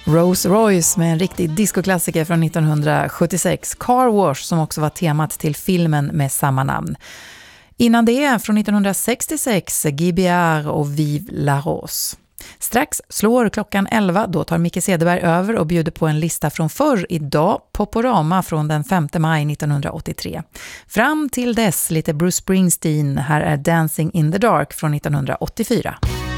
Rose Royce med en riktig discoklassiker från 1976, Car Wash, som också var temat till filmen med samma namn. Innan det, från 1966, Guy Béard och Vive la Rose. Strax slår klockan 11, då tar Micke Cederberg över och bjuder på en lista från förr idag, Poporama från den 5 maj 1983. Fram till dess lite Bruce Springsteen, här är Dancing in the Dark från 1984.